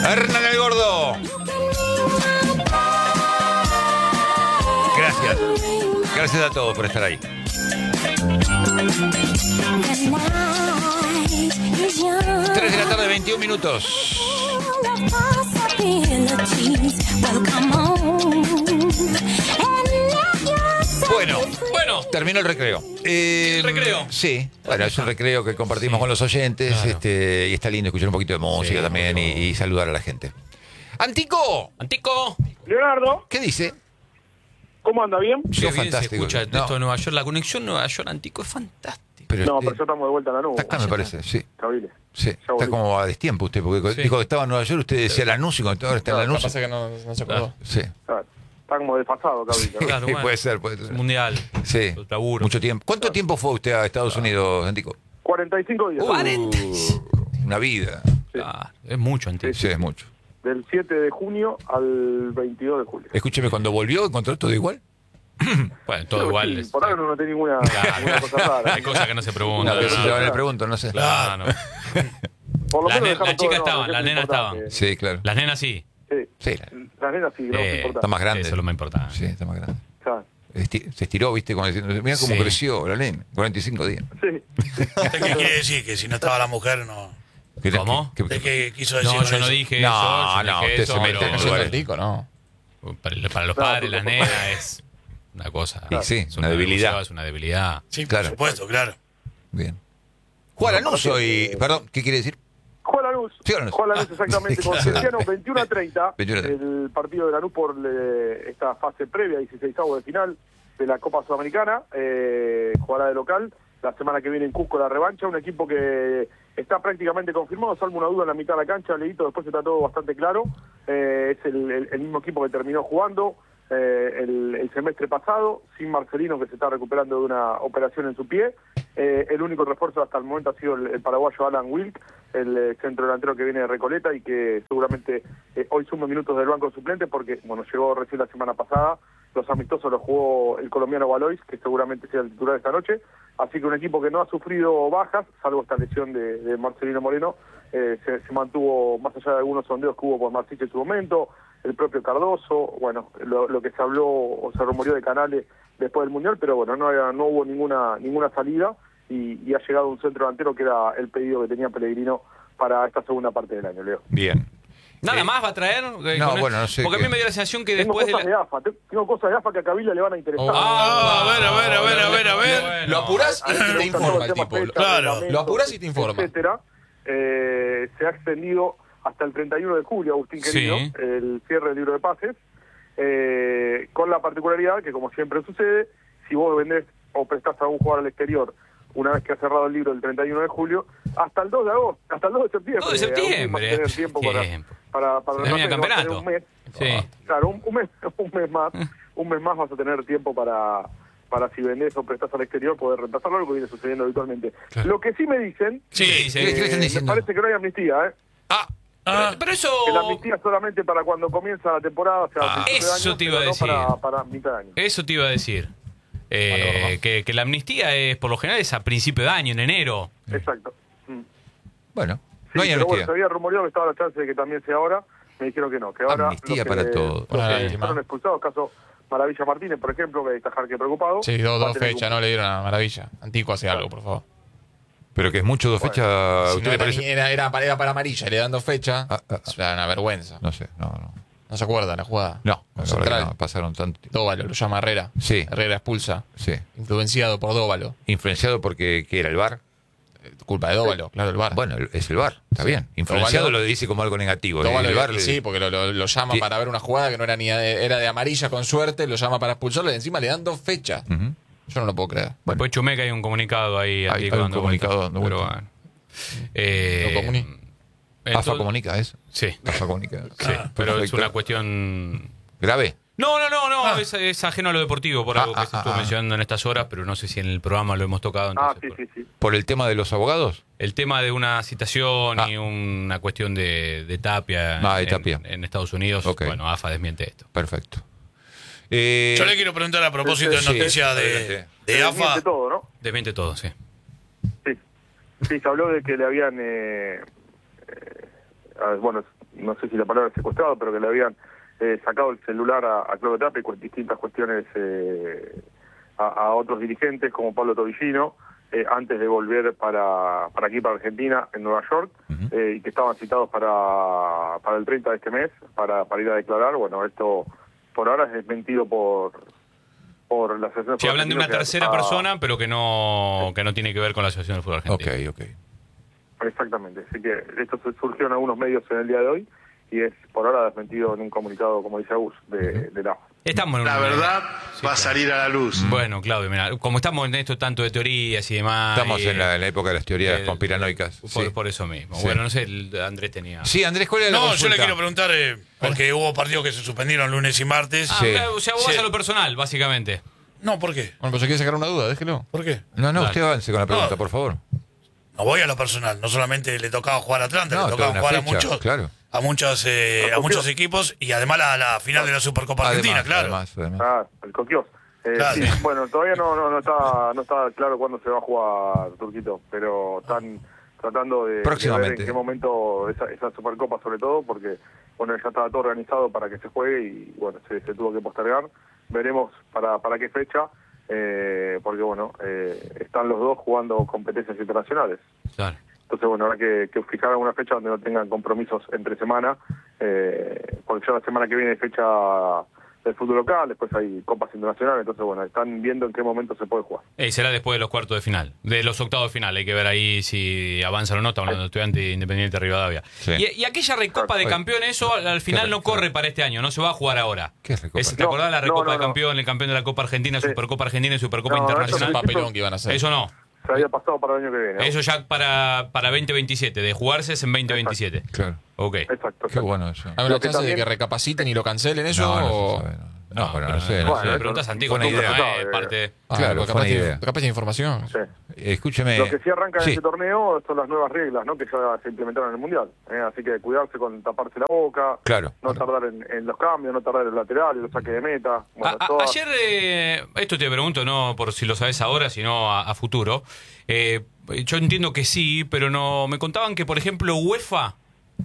Hernán el Gordo. Gracias. Gracias a todos por estar ahí. 3 de la tarde, 21 minutos. Bueno, terminó el recreo. ¿Recreo? Sí, bueno, es un recreo que compartimos con los oyentes, claro. Y está lindo escuchar un poquito de música también y saludar a la gente. ¡Antico! Leonardo, ¿Qué dice? ¿cómo anda? ¿Bien? Yo Qué bien fantástico. se escucha No, esto de Nueva York. La conexión Nueva York-Antico es fantástica. pero No, pero ya estamos de vuelta en la nube. está acá me parece, sí. Cabile. Sí, está volví. como a destiempo usted, porque Sí. dijo que estaba en Nueva York, usted decía la NUS y cuando ahora está en la NUS. Pasa que no se acordó. Sí. Claro, está como desfasado, Cabile. ¿no? Claro, bueno. Puede ser. Mundial. Sí, Laburo. mucho tiempo. ¿Cuánto tiempo fue usted a Estados Unidos, Antico? 45 días. 40. Una vida. Es mucho, Antico. Sí, es mucho. Del 7 de junio al 22 de julio. Escúcheme, cuando volvió, ¿encontró todo igual? Bueno, todo Creo que igual. sí, es- por ahora no noté ninguna cosa rara. Hay cosas que no se preguntan. No, pero ¿verdad? si yo le pregunto, no sé. Claro. Por lo Las menos ne- dejaron las chicas todo en orden, estaban, que las es lo nenas importante. Sí, claro. Las nenas sí. Sí. Sí, Las nenas sí, no es importante. está más grande. Eso es lo más importante. Sí, está más grande. Claro. Se estiró, viste, como diciendo, mira cómo Sí. creció la nena, 45 días. Sí. ¿Usted qué quiere decir? Que si no estaba la mujer, no. ¿Cómo? ¿Usted qué quiso decir? No, con yo no eso? dije No, eso. yo no, dije usted eso, se mete pero- en No el siendo lugar. el tico, ¿no? Para los padres, las nenas es una cosa. Y sí, es una debilidad. Es una debilidad. Sí, Claro. por supuesto, claro. Bien. Juega Lanús hoy. Perdón, ¿qué quiere decir? Juega Lanús. Sí, Lanús. Juega Lanús exactamente Sí, con claro. Cienciano 21-30. 21-30. El partido de Lanús por esta fase previa, 16avos de final de la Copa Sudamericana. Jugará de local. La semana que viene en Cusco la revancha. Un equipo que está prácticamente confirmado, salvo una duda en la mitad de la cancha. Leito, después está todo bastante claro. Es el mismo equipo que terminó jugando el semestre pasado, sin Marcelino, que se está recuperando de una operación en su pie. El único refuerzo hasta el momento ha sido el paraguayo Alan Wilk, el centro delantero que viene de Recoleta y que seguramente hoy suma minutos del banco suplente porque, bueno, llegó recién la semana pasada. Los amistosos los jugó el colombiano Valois, que seguramente sea el titular esta noche. Así que un equipo que no ha sufrido bajas, salvo esta lesión de Marcelino Moreno, se mantuvo, más allá de algunos sondeos que hubo por Marsiche en su momento, el propio Cardoso, bueno, lo que se habló o se rumoreó de Canales después del Mundial, pero bueno, no hubo ninguna salida y ha llegado un centro delantero que era el pedido que tenía Pellegrino para esta segunda parte del año, Leo. Bien. ¿Nada más va a traer? No, bueno, no sé Porque a qué. mí me dio la sensación que Tengo después de cosas de AFA, tengo cosas de AFA que a Cabila le van a interesar. a ver. Bueno. Lo apurás y te informa el tipo. Claro. Lo apurás y te informa. Etcétera. Se ha extendido hasta el 31 de julio, Agustín querido, Sí. el cierre del libro de pases, con la particularidad que, como siempre sucede, si vos vendés o prestás a un jugador al exterior una vez que ha cerrado el libro el 31 de julio, hasta el 2 de agosto, hasta el 2 de septiembre. 2 de septiembre. Agustín va a tener tiempo para Se termina el va a tener campeonato. un mes. Sí. Claro, un mes más vas a tener tiempo para si vendés o prestás al exterior poder reemplazarlo, lo que viene sucediendo habitualmente. Lo que sí me dicen, Sí, sí. ¿Qué le están me diciendo? parece que no hay amnistía, Pero eso... que la amnistía es solamente para cuando comienza la temporada, o sea, a principios de eso año, te iba a pero no decir. para mitad de año. Eso te iba a decir. Que la amnistía es, por lo general, es a principio de año, en enero. Exacto. Bueno, Sí, no hay pero bueno, amnistía. se había rumoreado que estaba la chance de que también sea ahora, me dijeron que no, que ahora Amnistía los que para todo. los Una que lástima. fueron expulsados, caso Maravilla Martínez, por ejemplo, que está Jarque preocupado. Sí, va a dos tener fechas, no le dieron a Maravilla. Antico hace algo, por favor. Pero que es mucho, 2 fechas. ¿A Si usted no le era, parece? era para Amarilla, le dan 2 fechas. Es una vergüenza. No sé, no. No se acuerda la jugada. No, Con la verdad que Central. no, pasaron tanto tiempo. Dóvalo, lo llama Herrera. Sí. Herrera expulsa. Sí. Influenciado por Dóvalo. Influenciado porque, ¿qué era? ¿El VAR? Culpa de Dóvalo, claro, el VAR. Bueno, es el VAR, está bien. Influenciado Dóvalo- lo dice como algo negativo. Dóvalo, el VAR sí, porque lo llama Sí. para ver una jugada que no era ni era de amarilla con suerte, lo llama para expulsarlo y encima le dan 2 fechas. Ujú. Yo no lo puedo creer. Bueno. Después Chumeca hay un comunicado ahí. Hay Antico, un dando comunicado vueltas. dando Pero vueltas. bueno. ¿Lo comuní? AFA entonces- comunica eso. Sí, AFA comunica. sí, pero es Perfecto. una cuestión... Grave. No, es ajeno a lo deportivo, por algo que se estuvo mencionando en estas horas, pero no sé si en el programa lo hemos tocado. Entonces, Sí. ¿Por el tema de los abogados? El tema de una citación y una cuestión de Tapia, de Tapia. En Estados Unidos, Ok. bueno, AFA desmiente esto. Perfecto. Yo le quiero preguntar a propósito de Sí, noticias adelante. de AFA. Miente todo, ¿no? Desmiente todo, sí. Sí, se habló de que le habían, bueno, no sé si la palabra es secuestrado, pero que le habían sacado el celular a Claudio Tapia con distintas cuestiones a otros dirigentes como Pablo Tobillino, antes de volver para aquí, para Argentina, en Nueva York, y que estaban citados para el 30 de este mes, para ir a declarar. Bueno, esto por ahora es desmentido por la Asociación de Fútbol. Si hablan de una tercera persona, pero que no tiene que ver con la Asociación de Fútbol Argentino. Ok. Exactamente, así que esto surgió en algunos medios en el día de hoy, y es por ahora desmentido en un comunicado, como dice Agus, de la... Estamos en la verdad va a salir a la luz. Bueno, Claudio, mira, como estamos en esto tanto de teorías y demás... Estamos en la época de las teorías conspiranoicas. Por eso mismo. Sí. Bueno, no sé, Andrés tenía... Sí, Andrés, ¿cuál es la consulta? Yo le quiero preguntar, porque hubo partidos que se suspendieron lunes y martes. O sea, vos vas a lo personal, básicamente. No, ¿por qué? Bueno, pues se quiere sacar una duda, déjelo. ¿Por qué? No, Dale. usted avance con la pregunta, por favor. No voy a lo personal. No solamente le tocaba jugar a Atlanta, No, le tocaba toda una jugar fecha, a muchos equipos, y además la final de la Supercopa Argentina, claro. Además. El Coquios. Claro. Sí, bueno, todavía no está claro cuándo se va a jugar, Turquito, pero están tratando de ver en qué momento esa Supercopa, sobre todo, porque bueno, ya estaba todo organizado para que se juegue y bueno, se tuvo que postergar. Veremos para qué fecha, porque bueno, están los dos jugando competencias internacionales. Claro. Entonces, bueno, habrá que fijar alguna fecha donde no tengan compromisos entre semana, porque ya la semana que viene hay fecha del fútbol local, después hay copas internacionales, entonces, bueno, están viendo en qué momento se puede jugar. Será después de los cuartos de final, de los octavos de final, hay que ver ahí si avanzan o no, estamos hablando de Estudiantes Independiente de Rivadavia. Sí. Y aquella recopa de campeones, eso al final no corre para este año, no se va a jugar ahora. ¿Qué es recopa? ¿Te acordás de la recopa de campeón, el campeón de la Copa Argentina, Supercopa Argentina y Supercopa Internacional? Es un papelón que iban a hacer. Eso no. Se había pasado para el año que viene, ¿no? Eso ya para 2027, de jugarse es en 2027. Claro. Ok. Exacto. Qué bueno eso. ¿Hay una chance de que recapaciten y lo cancelen eso? No se sabe, no, bueno, no sé. No sé. Preguntas antiguas, Fue una idea. parte... Claro, fue una idea. Capaz de información. Sí. Escúcheme. Lo que sí arranca en este torneo son las nuevas reglas, ¿no? Que ya se implementaron en el Mundial. Así que cuidarse con taparse la boca, Claro. no tardar en los cambios, no tardar en los laterales, los saques de meta. Bueno, Ayer, esto te pregunto, no por si lo sabes ahora, sino a futuro. Yo entiendo que sí, pero no me contaban que, por ejemplo, UEFA...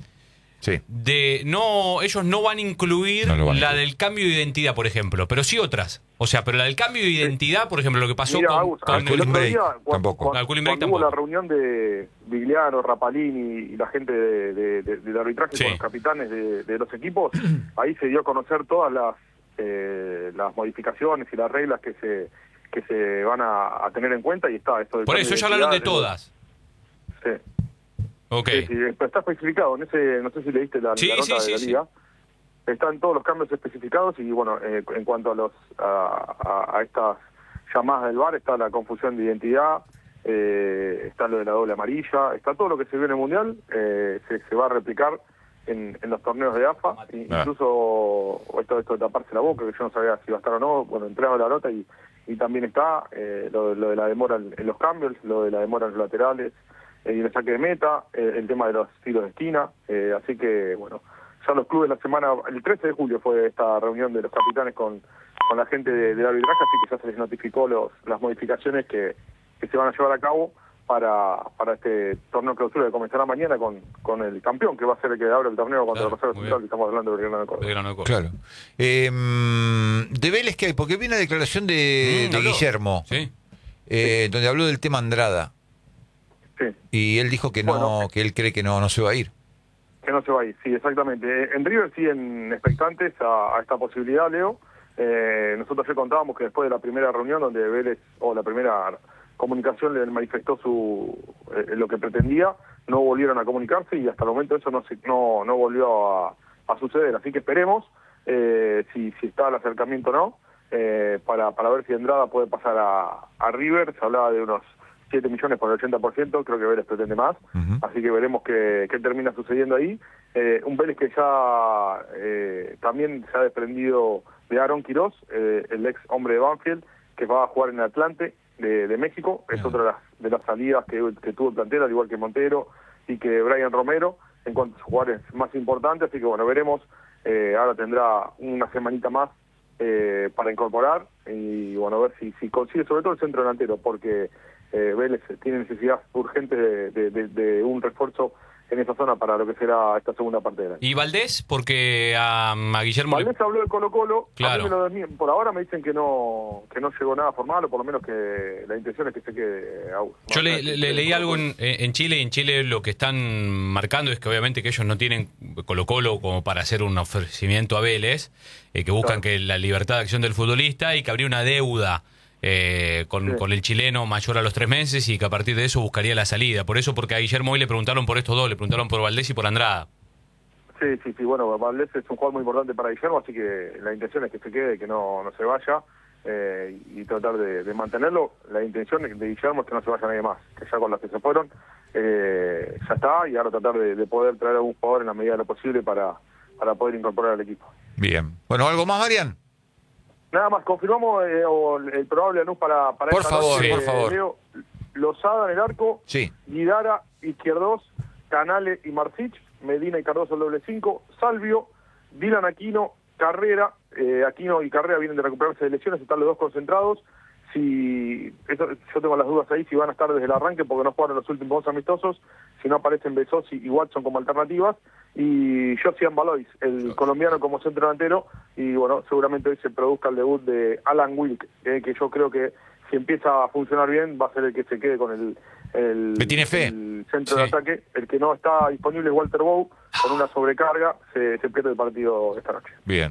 Sí. Ellos no van a incluir la del cambio de identidad, por ejemplo, pero sí otras. O sea, pero la del cambio de identidad, por ejemplo, lo que pasó Mira, con Agus, el el otro día, tampoco. Cuando tampoco. hubo la reunión de Vigliano, Rapalini y la gente del arbitraje con los capitanes de los equipos, ahí se dio a conocer todas las modificaciones y las reglas que se van a tener en cuenta, y está esto del por eso ya hablaron de todas. Sí. Okay. Sí, está especificado, no sé si leíste la nota de la liga. Están todos los cambios especificados, y bueno, en cuanto a estas llamadas del VAR, está la confusión de identidad, está lo de la doble amarilla, está todo lo que se vio en el Mundial, se va a replicar en los torneos de AFA, incluso esto de taparse la boca, que yo no sabía si iba a estar o no, bueno, entraba la nota y también está lo de la demora en los cambios, lo de la demora en los laterales, y el saque de meta, el tema de los tiros de esquina, así que bueno, ya los clubes el 13 de julio fue esta reunión de los capitanes con la gente del arbitraje, así que ya se les notificó las modificaciones que se van a llevar a cabo para este torneo de clausura que comenzará mañana con el campeón, que va a ser el que abre el torneo contra el Rosario Central, que estamos hablando del Belgrano de Córdoba. Claro. ¿De Vélez qué hay? Porque vi una declaración de Guillermo, donde habló del tema Andrada. Sí. Y él dijo que que él cree que no se va a ir. Que no se va a ir, sí, exactamente. En River siguen expectantes a esta posibilidad, Leo. Nosotros ya contábamos que después de la primera reunión donde Vélez, o la primera comunicación, le manifestó lo que pretendía, no volvieron a comunicarse, y hasta el momento eso no volvió a suceder. Así que esperemos si está el acercamiento o no, para ver si Andrada puede pasar a River. Se hablaba de unos 7 millones por el 80%, creo que Vélez pretende más, así que veremos qué termina sucediendo ahí. Un Vélez que ya también se ha desprendido de Aaron Quirós, el ex hombre de Banfield, que va a jugar en el Atlante de México, es otra de las salidas que tuvo el plantel, al igual que Montero y que Brian Romero, en cuanto a sus jugadores más importantes, así que bueno, veremos, ahora tendrá una semanita más para incorporar, y bueno, a ver si consigue sobre todo el centro delantero, porque Vélez tiene necesidad urgente de un refuerzo en esa zona para lo que será esta segunda parte del año. ¿Y Valdés? Porque a Guillermo... Valdés habló de Colo-Colo, Claro. por ahora me dicen que no llegó nada formal, o por lo menos que la intención es que se quede. Yo leí algo en Chile, y en Chile lo que están marcando es que obviamente que ellos no tienen Colo-Colo como para hacer un ofrecimiento a Vélez, que buscan que la libertad de acción del futbolista y que habría una deuda con el chileno mayor a los 3 meses y que a partir de eso buscaría la salida. Por eso, porque a Guillermo hoy le preguntaron por estos dos, le preguntaron por Valdés y por Andrada. Sí, bueno, Valdés es un jugador muy importante para Guillermo, así que la intención es que se quede, que no se vaya, y tratar de mantenerlo. La intención de Guillermo es que no se vaya nadie más, que ya con los que se fueron ya está, y ahora tratar de poder traer a algún jugador en la medida de lo posible para poder incorporar al equipo. Bien. Bueno, ¿algo más, Marian? Nada más, confirmamos el probable Lanús para Por esta favor, noche. por favor. Leo, Lozada en el arco, Sí. Guidara, Izquierdos, Canale y Marcich, Medina y Cardoso el doble 5, Salvio, Dylan Aquino, Carrera, Aquino y Carrera vienen de recuperarse de lesiones, están los dos concentrados. Yo tengo las dudas ahí si van a estar desde el arranque porque no jugaron los últimos 2 amistosos, si no aparecen Besosi y Watson como alternativas, y Josian Valois, el colombiano como centro delantero, y bueno, seguramente hoy se produzca el debut de Alan Wilk, que yo creo que si empieza a funcionar bien va a ser el que se quede con ¿Le tiene fe? el centro de ataque. El que no está disponible es Walter Bow, con una sobrecarga se pierde el partido esta noche. Bien.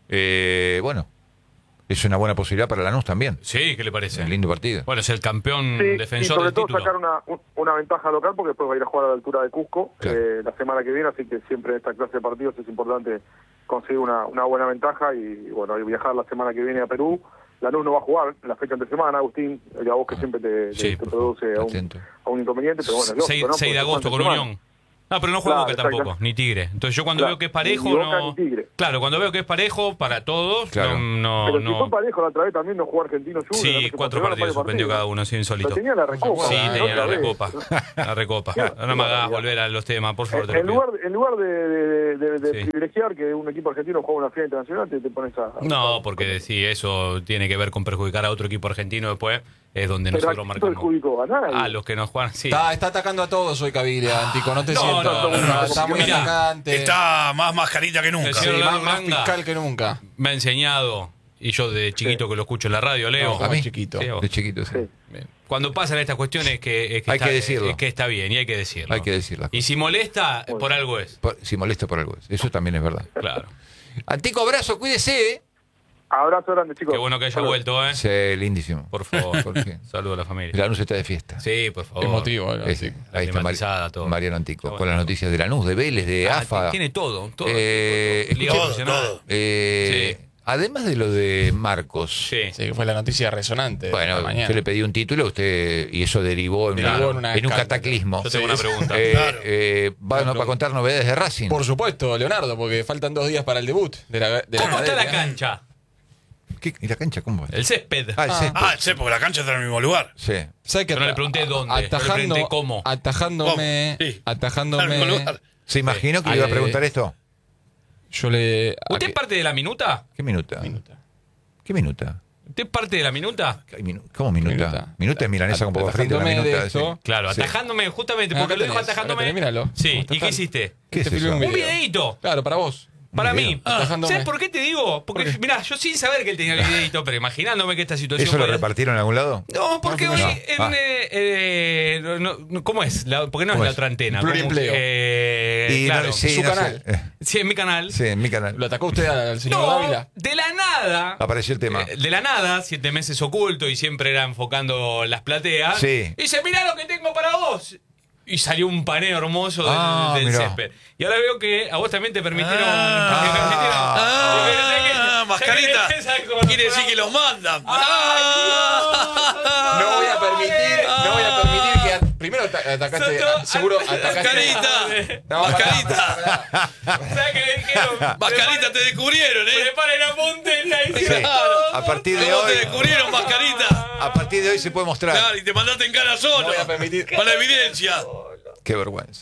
Bueno, es una buena posibilidad para Lanús también. Sí, ¿qué le parece? Un lindo partido. Bueno, es el campeón Sí, defensor y sobre del todo título. sacar una ventaja local porque después va a ir a jugar a la altura de Cusco Claro. la semana que viene, así que siempre en esta clase de partidos es importante conseguir una buena ventaja y bueno, y viajar la semana que viene a Perú. Lanús no va a jugar la fecha entre semana, Agustín, a vos que siempre te produce a un inconveniente, pero bueno, es lógico, 6 ¿no? de agosto con Porque semana. Unión. No, pero no juega Claro, Boca tampoco, exacto. ni Tigre. Entonces yo cuando Claro, veo que es parejo, ni Boca no... ni Tigre. Claro, cuando veo que es parejo para todos, Claro. Pero si fue parejo la otra vez también no jugó Argentino Junior. Sí, no sé, 4 por partidos suspendió partidos. cada uno, sí, insólito. Pero tenía la recopa. Sí, tenía la otra vez. recopa. La recopa. No me hagas volver a los temas, por favor. te lo En pido. lugar de Sí. privilegiar que un equipo argentino juega una final internacional, te pones a... No, porque si eso tiene que ver con perjudicar a otro equipo argentino después, es donde Pero nosotros aquí marcamos. perjudicó a nadie. A los que nos juegan, sí. Está atacando a todos hoy, Caviglia, Antico. No te No, sientas. no, Está muy mirá, atacante. Está más mascarita que nunca. El Sí, señor más Langa fiscal que nunca. Me ha enseñado, y yo de chiquito que lo escucho en la radio, Leo. No, como ¿A mí? chiquito. Sí, a vos. De chiquito, sí. Sí. Bien. Cuando pasan estas cuestiones Hay está, que decirlo. es que está bien y hay que decirlo. Hay que decirlo. Y si molesta, por algo es. Si molesta por algo. Eso también es verdad. Claro. Antico, abrazo, cuídese. Abrazo grande, chicos. Qué bueno que haya Saludos. vuelto, ¿eh? Sí, lindísimo. Por favor. ¿Por qué? Saludo a la familia. Lanús está de fiesta. Sí, por favor. Emotivo, ¿no? Ese. Sí. Ahí está Climatizada, todo. Mariano Antico, Está con las bueno. noticias de Lanús, de Vélez, de AFA. Tiene todo. todo. Escuche, Liga todo, profesional. todo. Sí. Además de lo de Marcos, Sí. Sí, que fue la noticia resonante. de bueno, la mañana. yo le pedí un título a usted y eso derivó en, Derivó en una un escándalo. cataclismo. Yo tengo una pregunta. Claro. Va a contar novedades de Racing. Por supuesto, Leonardo, porque faltan 2 días para el debut de la ¿Cómo está la academia. cancha? ¿Qué? ¿Y la cancha cómo va? El césped. Ah, el césped. Sí, porque la cancha está en el mismo lugar. Sí. ¿Sabes que Yo no le pregunté dónde, yo le pregunté cómo. Atajándome. ¿Cómo? Sí. Atajándome. Está en el mismo lugar. ¿Se imaginó que le iba a preguntar esto? Yo le. ¿Usted es parte de la minuta? ¿Qué minuta? Minuta. ¿Qué minuta? ¿Usted es parte de la minuta? ¿Cómo minuta? Minuta es milanesa con poco frito. La Atajándome minuta, de esto. sí. Claro, Sí. atajándome justamente, Ah, porque acá lo dijo tenés, atajándome. acá tenés, míralo. Sí, ¿Cómo ¿y está qué tal? hiciste? ¿Qué es Te filmé eso? un Un video. videíto. Claro, para vos. Para video. mí. Atajándome. ¿Sabes por qué te digo? Porque, mirá, yo sin saber que él tenía el videíto, pero imaginándome que esta situación. ¿Eso lo podía- repartieron en algún lado? No, porque No, hoy no. Ah. ¿cómo es? Porque no ¿Cómo es la es? otra antena. Pluriempleo. Y Claro. no, sí, su no sé. canal. Sí, en mi canal. Sí, en mi canal. ¿Lo atacó usted al señor No, Dávila? de la nada. Apareció el tema. De la nada, 7 meses oculto y siempre era enfocando las plateas. Sí. Y dice, mirá lo que tengo para vos. Y salió un paneo hermoso del mirá. césped. Y ahora veo que a vos también te permitieron. Mascarita. Quiere decir que los mandan. No voy a permitir que. Primero atacaste. Seguro atacaste. Mascarita. No, Mascarita. ¿Sabes qué le dijeron? Mascarita, te descubrieron, Preparen apunten la Sí. hicieron. A partir de ¿Cómo hoy, te descubrieron, Mascarita? a partir de hoy se puede mostrar. Claro, y te mandaste en cara solo. No voy a permitir. Para la evidencia. Qué vergüenza.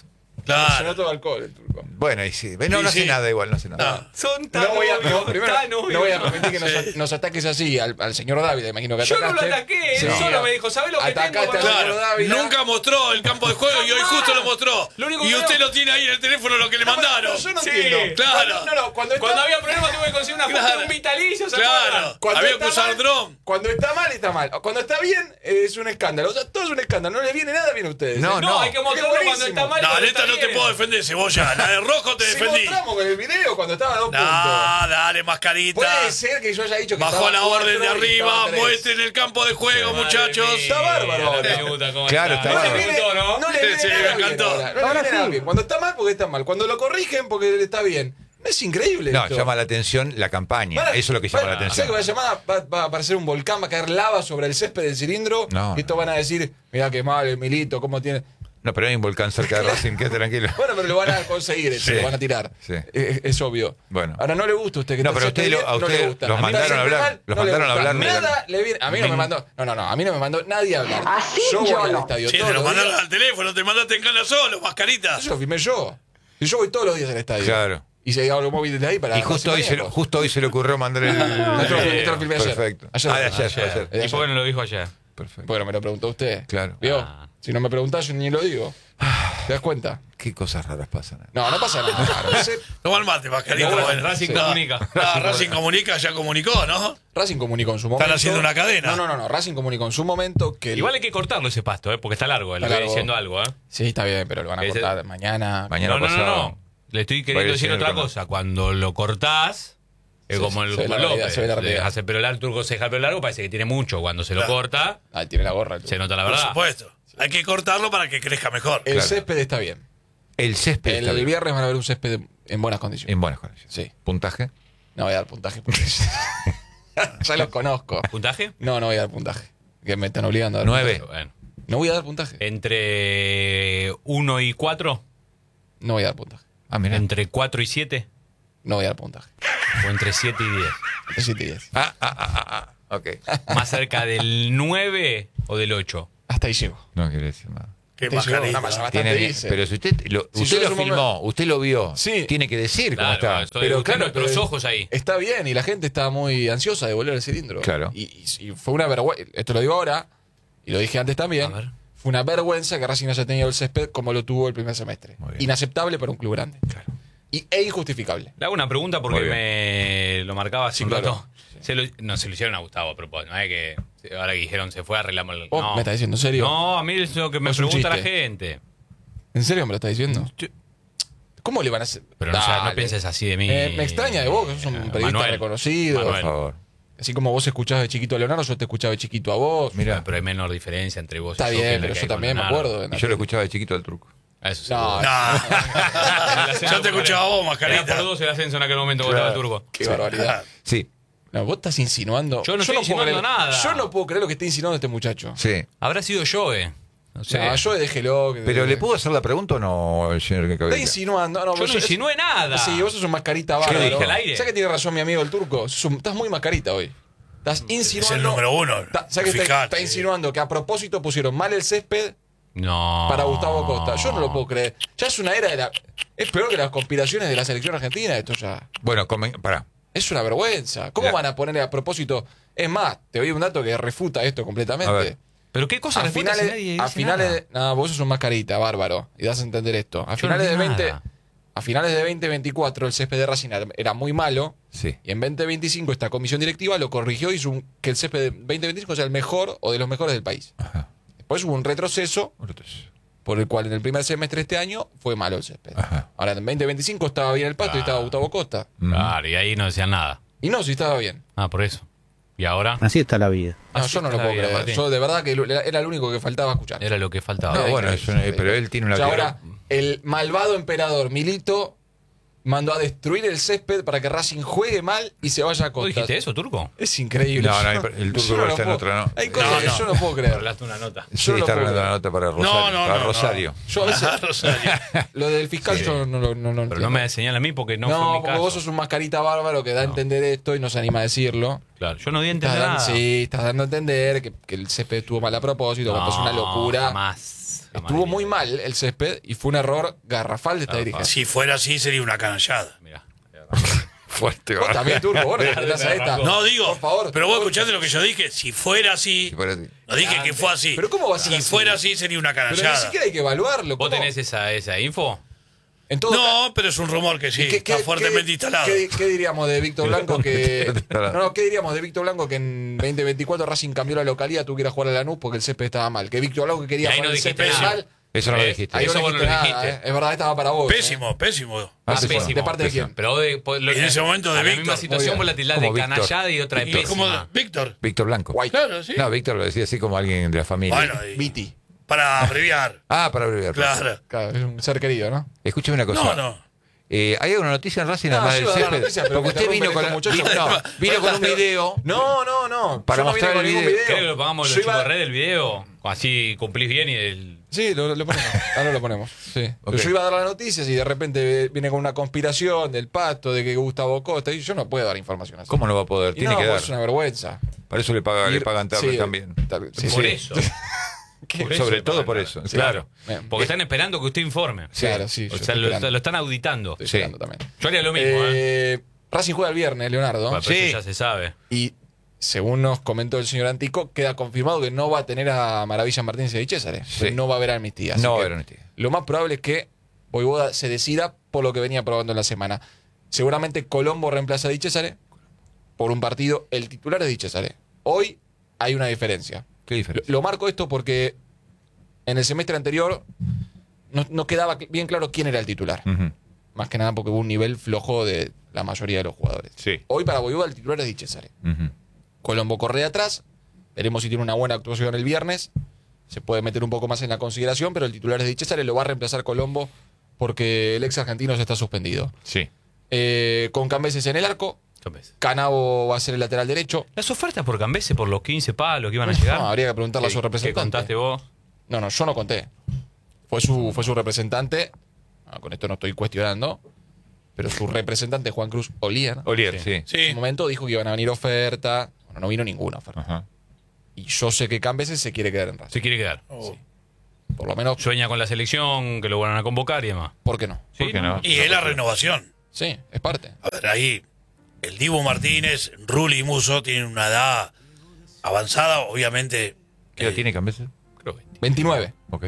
Claro. Se nota todo alcohol el Turco. Bueno, y sí. No hace nada igual, no hace nada. Son tan No voy a obvios. permitir que nos ataques así al señor Dávila, imagino que Yo no atacaste. lo ataqué, Sí. él solo me dijo, ¿sabés lo que Atacaste tengo? al para- señor Claro, Dávila. nunca mostró el campo de juego y hoy justo lo mostró. Lo único Y que usted veo- lo tiene ahí en el teléfono lo que le mandaron. No, yo no Sí, entiendo. claro. Cuando Cuando había problemas tuve que conseguir una foto de un vitalicio, ¿se acuerdan? Claro, Cuando había está que usar mal, dron. Cuando está mal, está mal. Cuando está bien, es un escándalo. O sea, todo es un escándalo. No le viene nada bien a ustedes. No, No, hay que mostrarlo Es cuando está mal y No, cuando en esta está no te bien. puedo defender, Cebolla. La de rojo te Si defendí. mostramos con el video cuando estaba a 2 puntos. No, dale, mascarita. Puede ser que yo haya dicho que Bajó estaba la orden de 4 y arriba, estaba 3. muestren el campo de juego, Madre muchachos. mía, Está bárbaro ahora. la pelota, ¿cómo Claro, está? está No bárbaro. le gustó, ¿no? No le viene Sí, nada me bien encantó. ahora. No le viene nada bien. Cuando está mal, porque está mal. Cuando lo corrigen, porque está bien. Es increíble No, esto. llama la atención la campaña. Van a- Eso es lo que llama van- la atención. ¿Sabes que va a aparecer un volcán, va a caer lava sobre el césped del cilindro? No, Y estos van a decir, mirá qué mal el Milito, cómo tiene... No, pero hay un volcán cerca de Racing, quédate tranquilo. Bueno, pero lo van a conseguir, eso, Sí. lo van a tirar. Sí. Es obvio. Bueno. Ahora no le gusta a usted que No, está pero el césped usted bien, no usted le gusta. los A mí mandaron está a siempre hablar. mal, Los no le mandaron a gusta. hablar. Nada le viene. A mí no me mandó. No, a mí no me mandó nadie a hablar. Así yo voy yo al no. estadio Sí, todos te lo los días. mandaron al teléfono, te mandaste en cana solo, mascarita. Eso lo filmé yo. Y yo voy todos los días al estadio. Claro. Y se hago los móviles de ahí para... Y justo hoy se le ocurrió mandar el. Esto lo filmé ayer. Perfecto. Ayer. Ayer. ¿Y por qué no lo dijo ayer? Perfecto. Bueno, me lo preguntó usted. Claro. ¿Vio? Ah. Si no me preguntás, yo ni lo digo. ¿Te das cuenta? Qué cosas raras pasan. No, no pasa nada. Toma el mate, mascarita. Bueno, bueno. Racing No, comunica. no, Racing comunica, ya comunicó, ¿no? Racing comunicó en su momento. Están haciendo una cadena. No. Racing comunicó en su momento que... Igual hay que cortarlo ese pasto, porque está largo. Le Está estoy largo. diciendo algo, Sí, está bien, pero lo van a Ese- cortar mañana. Mañana No. pasado. Le estoy Va a queriendo ir decir el otra señor cosa. Cuando lo cortás, es como el se ve la López. realidad, se ve la realidad. Hace pelo largo, Turco se deja el pelo largo, parece que tiene mucho. Cuando se lo Claro. corta, Ah, tiene la gorra. se nota la Por verdad. supuesto. Hay que cortarlo para que crezca mejor. El Claro. césped está bien. El césped está El bien. viernes van a ver un césped en buenas condiciones. En buenas condiciones. Sí. Puntaje. No voy a dar puntaje porque ya los conozco. ¿Puntaje? No voy a dar puntaje. Que me están obligando a dar 9. puntaje. Bueno. No voy a dar puntaje. Entre 1 y 4, No voy a dar puntaje. Ah, mira. entre 4 y 7, No voy a dar puntaje. o entre 7 y 10. Entre 7 y 10. Ok. ¿Más cerca del 9 o del 8? Hasta ahí llego. No quiere decir nada. Qué Te llevo, mascarita. nada más, bastante Tiene, dice. pero si usted lo, Si usted yo lo en su filmó, momento- usted lo vio, Sí. tiene que decir cómo está. Pero claro, los ojos ahí. Está bien, y la gente está muy ansiosa de volver al cilindro. Claro. Y fue una vergüenza. Esto lo digo ahora, y lo dije antes también. A ver. Fue una vergüenza que Racing no haya tenido el césped como lo tuvo el primer semestre. Muy bien. Inaceptable para un club grande. Claro. E injustificable. Le hago una pregunta porque Muy bien. me lo marcaba hace Sí, un claro. rato. No, se lo hicieron a Gustavo a propósito. No es que ahora que dijeron se fue, arreglamos el. Oh, no. ¿me estás diciendo en serio? No, a mí es lo que me Es un pregunta la chiste. gente. ¿En serio me lo estás diciendo? ¿Cómo le van a hacer? Pero no, Dale. no pienses así de mí. Me extraña de vos, que sos un periodista Manuel. reconocido. Por Manuel. favor. Así como vos escuchabas de chiquito a Leonardo, yo te escuchaba de chiquito a vos. Mira, Pero hay menor diferencia entre vos Está y yo que bien, la pero que yo hay con también me Leonardo. acuerdo. y yo lo escuchaba de chiquito al Truco. Eso sí. No, Yo te escuchaba a vos, Era mascarita. por 2 el ascenso en aquel momento votaba el turco. qué barbaridad. Sí, No, vos estás insinuando. Yo no estoy puedo insinuando creer- nada. Yo no puedo creer lo que está insinuando este muchacho. sí. Habrá sido yo, No sé. No, yo déjelo. Pero ¿le puedo hacer la pregunta o no, el señor que Está insinuando. No, Yo vos no sos- insinué nada. Sí, vos sos un mascarita ¿Qué bárbaro. dije al aire? ¿Sabes que tiene razón mi amigo el turco? Estás muy mascarita hoy. Estás insinuando. Es el número uno. ¿Sabes que está Fijate. insinuando que a propósito pusieron mal el césped No. para Gustavo Costa? Yo no lo puedo creer. Ya es una era de la. Es peor que las conspiraciones de la selección argentina. Esto ya. Bueno, pará. Es una vergüenza. ¿Cómo Ya. van a poner a propósito? Es más, te doy un dato que refuta esto A completamente. ver. ¿Pero qué cosa A refuta si finales, nadie a dice finales nada? de, no, vos sos un mascarita, bárbaro, y das a entender esto. A Yo no finales de dije 20, nada. a finales de 2024 el césped de Racing era muy malo, Sí. y en 2025 esta comisión directiva lo corrigió y hizo que el césped de 2025 sea el mejor o de los mejores del país. Ajá. Después hubo un retroceso por el cual en el primer semestre de este año fue malo el césped. Ajá. Ahora en 2025 estaba bien el pasto y estaba Gustavo Costa. Claro, y ahí no decían nada. Y no, sí estaba bien. Ah, por eso. ¿Y ahora? Así está la vida. No, Así yo no lo está puedo bien, creer. Martín. Yo de verdad que era el único que faltaba escuchar. Era lo que faltaba. No, Era bueno, increíble. pero él tiene una O sea, ahora, el malvado emperador Milito mandó a destruir el césped para que Racing juegue mal y se vaya a ¿Vos Costa. dijiste eso, Turco? Es increíble. No, no, Yo el turco yo igual lo está en puedo- otra, ¿no? Hay cosas No, que no. yo no puedo creer. Hablaste una nota. Sí, yo no está puedo dando la creer. nota para Rosario. para Rosario. Yo a veces, Rosario. lo del fiscal yo no Pero entiendo. no me señala a mí porque no, fue mi porque caso. vos sos un mascarita bárbaro que da a entender esto y no se anima a decirlo. Claro, yo no di a entender nada. Sí, estás dando a entender que el césped estuvo mal a propósito, cuando es una locura. Jamás. Estuvo muy mal el césped y fue un error garrafal de esta dirigencia. Si fuera así, sería una canallada. Mirá. Fuerte, Vos también, Turco, vos no tenés a esta. No, digo, por favor, pero vos escuchaste lo que yo dije. Si fuera así, Si fuera así. no dije que fue así. Pero ¿cómo va a ser Si así? fuera así, sería una Pero ni canallada. siquiera hay que evaluarlo. ¿Vos ¿cómo? tenés esa info? En todo No, pero es un rumor que sí, está fuertemente instalado. ¿Qué diríamos de Víctor Blanco que ¿qué diríamos de Víctor Blanco que en 2024 Racing cambió la localidad, tuviera que jugar a Lanús porque el césped estaba mal? Que Víctor Blanco que quería Y ahí jugar no el césped dijiste nada. mal. Eso no lo dijiste. Ahí Eso no vos no dijiste lo nada, dijiste. Es verdad, estaba para vos. Pésimo, pésimo. Pésimo. ¿De parte de quién? Pero vos En ese momento de a la Víctor. misma situación vos la tildás de Como Víctor. canallada y otra de Y como pésima. Víctor. Víctor Blanco. White. Claro, sí. No, Víctor lo decía así como alguien de la familia. Bueno, Viti. para abreviar. Ah, para abreviar. Claro. Claro, es un ser querido, ¿no? Escúcheme una cosa. No, no. ¿Hay alguna noticia en Racing No, además yo del iba a dar césped? noticias, pero Porque me usted vino con, interrumpen estos muchachos. vino con un video. No. Para Yo no mostrar vine con el ningún video. ¿Querés que lo pongamos los Yo chicos iba- de red del video? Así cumplís bien y el... Sí, lo ponemos. Ahora lo ponemos. Sí. Ok. Yo iba a dar las noticias y de repente viene con una conspiración del Pato, de que Gustavo Costa. Y yo no puedo dar información así. ¿Cómo no va a poder? Y Tiene no, que dar. pues es una vergüenza. Para eso le pagan Sí, también. sí, por sí. eso. ¿Qué? Por eso Sobre le todo pagan por nada. eso. Sí. Claro. Bien. Porque están esperando que usted informe. Claro, sí. yo O sea, estoy esperando. lo están auditando. Estoy Sí. esperando también. Yo haría lo mismo, Racing juega el viernes, Leonardo. Bueno, pero Sí. eso ya se sabe. Y según nos comentó el señor Antico, queda confirmado que no va a tener a Maravilla Martínez y a César. Sí. No va a haber amnistía. Así No va a que haber amnistía. Lo más probable es que Voivoda se decida por lo que venía probando en la semana. Seguramente Colombo reemplaza a Di Cesare por un partido. El titular es Di Cesare. Hoy hay una diferencia. ¿Qué diferencia? Lo marco esto porque en el semestre anterior no quedaba bien claro quién era el titular. Ujú. Más que nada porque hubo un nivel flojo de la mayoría de los jugadores. Sí. Hoy para Voivoda el titular es Di Cesare. Ujú. Colombo corre de atrás. Veremos si tiene una buena actuación el viernes. Se puede meter un poco más en la consideración, pero el titular es Di Cesare. Lo va a reemplazar Colombo porque el ex argentino se está suspendido. Sí. Con Cambeses en el arco. Entonces, Canavo va a ser el lateral derecho. las ofertas por Cambese por los 15 palos que iban a llegar. No, habría que preguntarle a su ¿Qué representante. contaste vos? No, yo no conté. Fue su representante. Con esto no estoy cuestionando. Pero su representante, Juan Cruz Olier, Olier, sí. en Sí. un momento dijo que iban a venir ofertas. Bueno, no vino ninguna oferta. Ajá. Y yo sé que Cambeses se quiere quedar en Racing. Se quiere quedar. Oh. Por lo menos, Sueña con la selección, que lo van a convocar y demás. ¿por qué no? ¿Sí? ¿Por qué no? Y es la renovación. Sí, es parte. A ver, ahí el Dibu Martínez, Rulli y Muso tienen una edad avanzada, obviamente. ¿Qué edad tiene Cambeses? Creo que 29. Ok.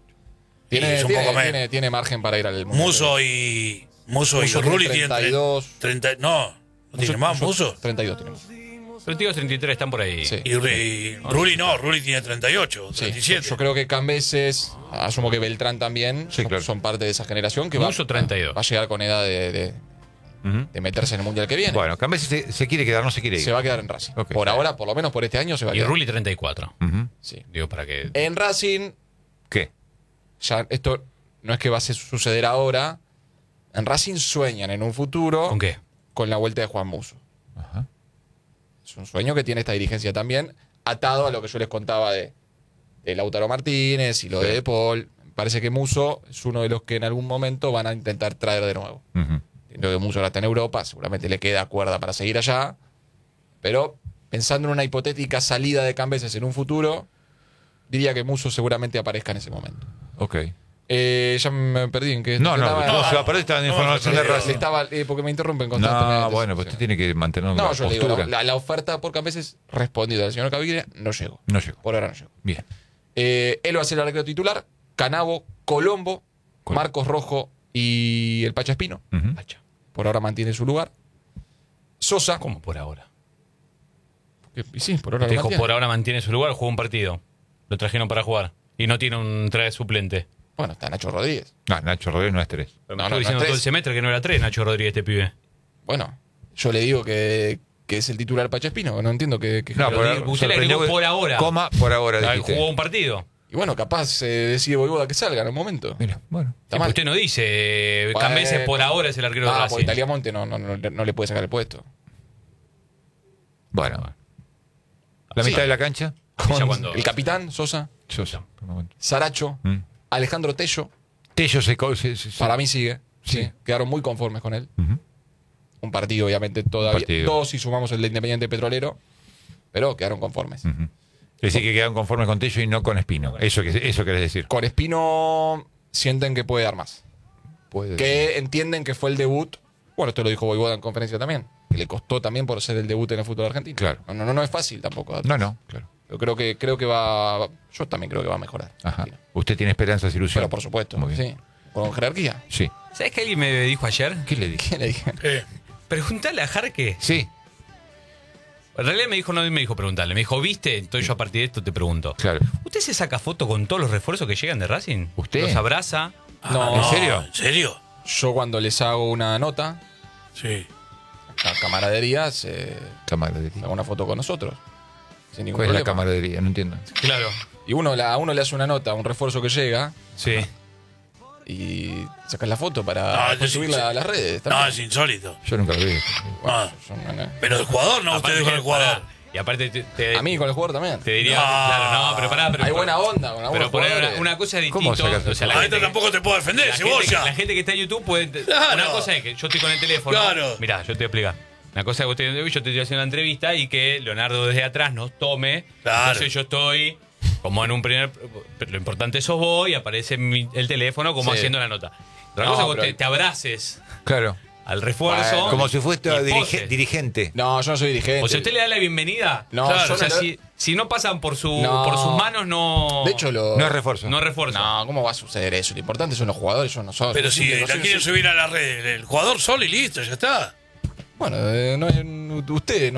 es un poco menos. Tiene margen para ir al Mundial. Muso y Muso Rulli tiene tienen 32. 30. No tiene más, Muso. 32 tiene Muso. 32, 33 están por ahí. Sí. Y Rulli no, Rulli tiene 38, Sí, 37. yo creo que Cambeses, asumo que Beltrán también, Sí, claro. son parte de esa generación que Muso 32. va a llegar con edad de meterse en el Mundial que viene. Bueno, Cambeses se quiere quedar, no se quiere ir. Se va a quedar en Racing. Ok. Por ahora, por lo menos por este año, se va a Y quedar. Rulli 34. Ujú. Sí. Digo, para que... En Racing, ¿Qué? ya esto no es que va a suceder ahora. En Racing sueñan en un futuro ¿Con qué? con la vuelta de Juan Muso. Ajá. Es un sueño que tiene esta dirigencia también, atado a lo que yo les contaba de Lautaro Martínez y lo de Paul. Me parece que Muso es uno de los que en algún momento van a intentar traer de nuevo. Ujú. Entiendo que Muso ahora está en Europa, seguramente le queda cuerda para seguir allá. Pero pensando en una hipotética salida de Cambeses en un futuro, diría que Muso seguramente aparezca en ese momento. Ok. Ya me perdí en que No, estaba- se va a perder esta información de no, Racing. estaba, porque me interrumpen constantemente. No, bueno, pues usted tiene que mantener una No, yo le digo, postura. la oferta por Cambeses respondida del señor Caviglia no llegó. No llegó. Por ahora no llegó. Bien. Él va a ser el arquero titular. Canavo, Colombo, Marcos Rojo y el Pacha Espino. Ujú. Por ahora mantiene su lugar. Sosa. ¿Cómo por ahora? Y sí, por ahora Te lo dijo, mantiene. por ahora mantiene su lugar, juega un partido. Lo trajeron para jugar. Y no tiene un traje suplente. Bueno, está Nacho Rodríguez. Ah, Nacho Rodríguez no es 3. Me No, estuvo no, diciendo no, todo el 3. semestre que no era 3 Nacho Rodríguez este pibe. Bueno, yo le digo que es el titular Pacha Espino. No entiendo que No, Pero por, digo, usted le agregó por ahora. Coma, por ahora Ah, dijiste. Jugó un partido. Y bueno, capaz decide Voivoda que salga en un momento. Mira, bueno. Está Sí, mal. usted no dice, Bueno. Cambeses por ahora es el arquero de Ah, porque Racing. Taliamonte no le puede sacar el puesto. Bueno. La Sí. mitad de la cancha. Ya cuando- El capitán, Sosa, Sosa. Saracho, Mm. Alejandro Tello. Tello se... Para mí sigue. Sí. Sí. Quedaron muy conformes con él. Ujú. Un partido, obviamente, todavía. partido. Dos si sumamos el de Independiente Petrolero. Pero quedaron conformes. Ujú. Es decir, que quedan conformes con Tello y no con Espino. Eso querés decir. Con Espino sienten que puede dar más. Que entienden que fue el debut. Bueno, esto lo dijo Voivoda en conferencia también. Que le costó también por ser el debut en el fútbol argentino. Claro. No es fácil tampoco. No, claro. Yo creo que va. Yo también creo que va a mejorar. Ajá. Usted tiene esperanzas y ilusión. Pero por supuesto. Muy bien. Sí. Con jerarquía. Sí. ¿Sabes qué alguien me dijo ayer? ¿Qué le dije? ¿Qué le dije? Preguntale a Jarque. Sí, En realidad no me dijo preguntarle. Me dijo, ¿viste? Entonces yo a partir de esto te pregunto. claro. ¿Usted se saca foto con todos los refuerzos que llegan de Racing? ¿Usted? ¿Los abraza? No. ¿En serio? ¿En serio? Yo cuando les hago una nota, Sí. la camaradería se Camaradería. hago una foto con nosotros. Sin ningún ¿Cuál es la problema. camaradería? No entiendo. Claro. Y a uno le hace una nota, un refuerzo que llega, Sí. y sacas la foto para No, después yo sí- subirla a las redes. No, también. es insólito. Yo nunca lo vi. Ah. Yo Pero el jugador, no, Aparte, ustedes con el jugador. pará. Y aparte a mí con el jugador también. te diría... No. Claro, no, pero pará. Pero, Hay buena onda con algunos Pero poner jugadores. una cosa es ¿Cómo distinto. sacas eso? O sea, la A gente esto tampoco te puedo defender, la gente, cebolla. la gente que está en YouTube puede... Claro. Una cosa es que yo estoy con el teléfono. Claro. Mirá, yo te voy a explicar. Una cosa es que usted, yo te estoy haciendo una entrevista y que Leonardo desde atrás nos tome. Claro. Entonces yo estoy como en un primer... Lo importante sos vos y aparece el teléfono como Sí. haciendo la nota. Otra No, cosa es que pero- vos te abraces Claro. al refuerzo. Bueno, Como si fuese y pose. dirigente. No, yo no soy dirigente. O sea, usted le da la bienvenida. No, Claro, yo o sea, no le- si no pasan por sus manos, no. De hecho, No es refuerzo. no es refuerzo. No, ¿cómo va a suceder eso? Lo importante son los jugadores, yo no soy. Pero si la quieren subir a la red, el jugador solo y listo, ya está. Bueno, usted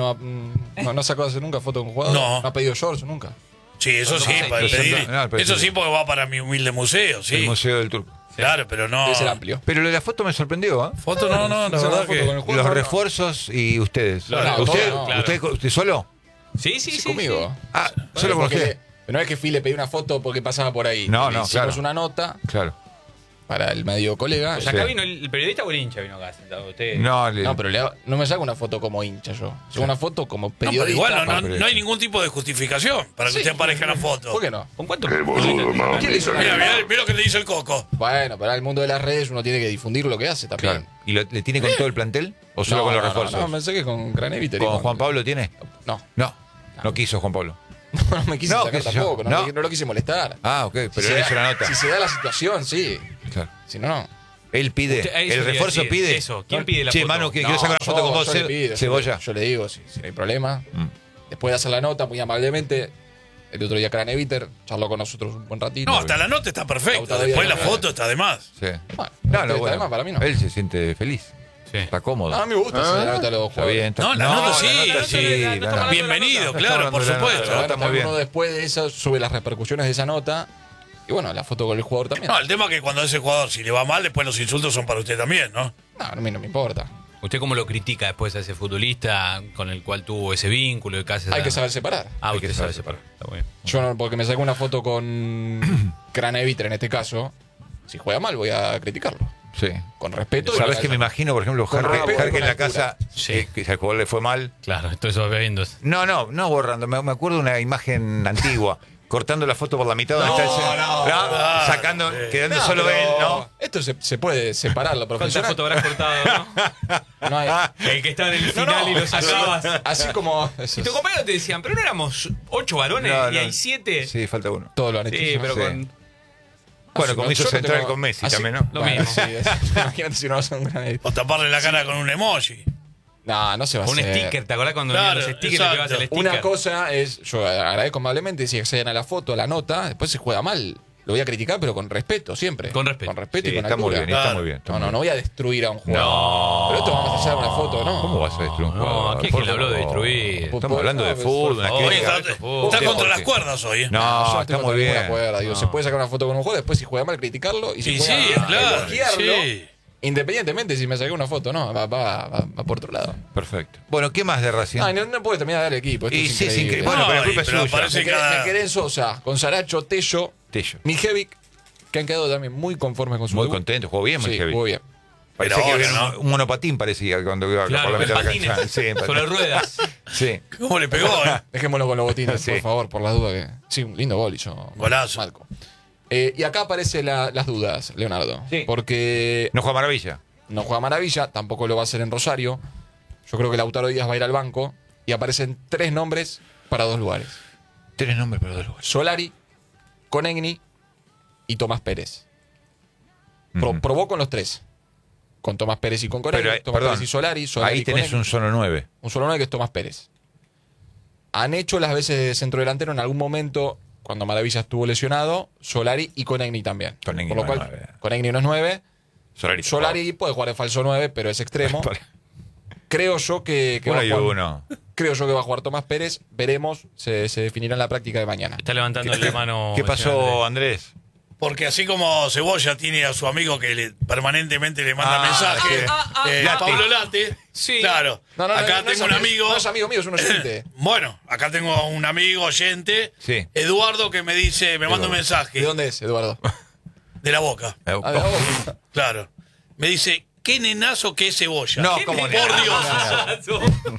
no sacó hace nunca foto con un jugador. No. No ha pedido George nunca. Sí, eso sí, sí, para sí, pedir. no, pero Eso sí. sí, porque va para mi humilde museo, El sí. Museo del Turco. Claro, pero no. Debe ser amplio. Pero lo de la foto me sorprendió, ¿eh? Foto no, la Sacar verdad foto con el que. jugador, Los no. refuerzos y ustedes. Claro, ¿Usted, no, claro. usted solo? Sí, sí, Sí, sí. conmigo. Ah, solo con Porque usted. no es que fui y le pedí una foto porque pasaba por ahí. No, Le no, hicimos claro. una nota Claro. para el medio colega. O sea, acá Sí. vino el periodista o el hincha vino acá sentado. Usted. No, No, pero no me saco una foto como hincha yo. Saco una foto como No, pero periodista. igual para- no hay ningún tipo de justificación para que Sí. usted aparezca en la foto. ¿Por qué no? ¿Con cuánto? ¿Quién le hizo Mira, una- mira lo que le dice el Coco. Bueno, pero en el mundo de las redes uno tiene que difundir lo que hace también. Claro. ¿Y le tiene con todo el plantel? ¿O solo con los refuerzos? No, me saqué con Graneviter. y ¿Con Juan Pablo tiene? No, No quiso Juan Pablo. no me quise No, sacar qué sé yo. tampoco. No lo quise molestar. Ah, ok, pero Si él se hizo da- la nota. Si se da la situación, sí. Claro. Si no, no. Él pide. Usted- eso El quería refuerzo decir, pide. eso. ¿Quién pide la Che, foto? mano, que No, quiero sacar una foto con vos, yo le pido, Cebolla. Yo le digo, si no hay problema. Mm. Después de hacer la nota, muy amablemente, el otro día Craneviter charló con nosotros un buen ratito. No, hasta la nota está perfecta. Todavía Después no, la no. foto está de más. Sí. Bueno, No, está no, de bueno. más, para mí no. Él se siente feliz. Sí. Está cómodo. No, a mí me gusta hacer la nota de los Está jugadores. bien. está- No, la nota sí, la nota no sí, está- la no está nota. mal. Bienvenido, Está claro, hablando por de la nota, supuesto. la nota. Bueno, muy bien. uno después de eso sube las repercusiones de esa nota. Y bueno, la foto con el jugador también. No, el tema es que cuando ese jugador, si le va mal, después los insultos son para usted también, ¿no? No, a mí no me importa. ¿Usted cómo lo critica después a ese futbolista con el cual tuvo ese vínculo? Y casi Hay que saber separar. Ah, Hay usted que sabe saber separar. Está muy bien. Yo no, porque me saqué una foto con Craneviter en este caso. Si juega mal, voy a criticarlo. Sí. Con respeto. ¿Sabes y que me imagino, por ejemplo, Con Jarque respeto, en con la altura. casa, Sí. que al jugador le fue mal? Claro, esto eso va viendo. No borrando. Me acuerdo de una imagen antigua. Cortando la foto por la mitad donde está el sacando, quedando No, solo pero él, ¿no? Esto se puede separar lo ¿Cuántas profesional. fotos habrás cortado, no? No hay- El que estaba en el final y lo sacabas. Así como. eso Y tu es- compañero te decían, pero no éramos 8 varones No, y no. hay 7. Sí, falta uno. Todos lo han hecho. Sí, pero Sí. con. Bueno, como hizo yo no Central tengo- con Messi así- también, ¿no? Lo Bueno, mismo. sí, imagínate si no vas a un gran edit. O taparle la cara con un emoji. No se va a Un hacer. sticker, ¿te acordás cuando Claro, venían los stickers y exacto. le pegabas el sticker? Una cosa es, yo agradezco amablemente si acceden a la foto, a la nota, después se juega mal. Lo voy a criticar, pero con respeto, siempre. Con respeto. Con respeto Sí, y con está muy altura. bien, está Claro. muy bien. está No, muy no bien. voy a destruir a un jugador. No. Pero esto vamos a hacer una foto, ¿no? ¿Cómo vas a destruir un No, jugador? aquí es Por que le habló de favor. destruir. Estamos hablando de fútbol, una favor. Oye, crítica. está, fútbol. está Sí, contra las porque- cuerdas hoy, ¿eh? Yo No, estoy está muy con bien. ninguna cuerda, digo, se puede sacar una foto con un jugador, después si juega mal criticarlo y si Y juega sí, claro. elogiarlo, Sí. independientemente si me saqué una foto, no, va por otro lado. Perfecto. Bueno, ¿qué más de Racing? Ay, no puede terminar de dar el equipo. Esto Y es sí, es increíble. increíble. Bueno, pero la No, culpa es pero suya. parece- me, quedé, cada- me quedé en Sosa, con Saracho, Tello, Tello. Mijevic, que han quedado también muy conformes con su Muy debut. contento, jugó bien, muy Sí, heavy. jugó bien. Parecía Pero que ahora, había ¿no? un monopatín, parecía cuando iba Claro, por la mitad de la patines. cancha. Sí, en Sobre patín. ruedas. Sí. ¿Cómo le pegó, eh? Dejémoslo con los botines, Sí. por favor, por las dudas. Que... Sí, un lindo gol hizo Golazo. Malco. Y acá aparecen las dudas, Leonardo. Sí. Porque No juega maravilla. no juega Maravilla, tampoco lo va a hacer en Rosario. Yo creo que Lautaro Díaz va a ir al banco y aparecen 3 nombres para 2 lugares. 3 nombres para 2 lugares. Solari, Konechny y Tomás Pérez. Ujú. Probó con los 3. Con Tomás Pérez y con Konechny. Pero, Tomás perdón, Pérez y Solari ahí y tenés Konechny. un solo 9. Un solo 9 que es Tomás Pérez. Han hecho las veces de centro delantero en algún momento, cuando Maravilla estuvo lesionado, Solari y Konechny también. Konechny Por lo no es cual, 9. Konechny no es 9. Solari. Solari puede jugar de falso 9, pero es extremo. Creo yo que Uno va a y jugar, uno. creo yo que va a jugar Tomás Pérez. Veremos, se definirá en la práctica de mañana. Está levantando la mano. ¿Qué pasó, Andrés? Porque así como Cebolla tiene a su amigo que permanentemente le manda mensajes, Late. Pablo Late, Sí. claro, acá no es tengo un amigo, No es amigo mío, es un oyente. bueno, acá tengo un amigo oyente, Sí. Eduardo, que me dice, me manda un mensaje ¿De dónde es, Eduardo? de La Boca, Ah, de vos. claro, me dice, qué nenazo que es Cebolla. No, ¿cómo por nenazo? Dios.